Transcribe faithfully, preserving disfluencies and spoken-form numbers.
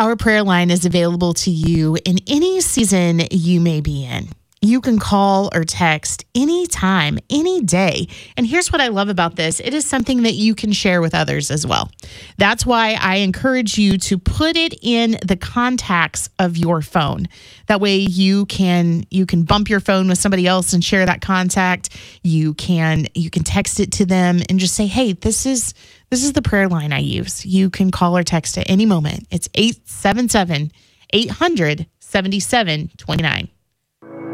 Our prayer line is available to you in any season you may be in. You can call or text anytime, any day. And here's what I love about this. It is something that you can share with others as well. That's why I encourage you to put it in the contacts of your phone. That way you can you can bump your phone with somebody else and share that contact. You can you can text it to them and just say, "Hey, this is this is the prayer line I use." You can call or text at any moment. It's eight seven seven, eight hundred, seventy-seven twenty-nine.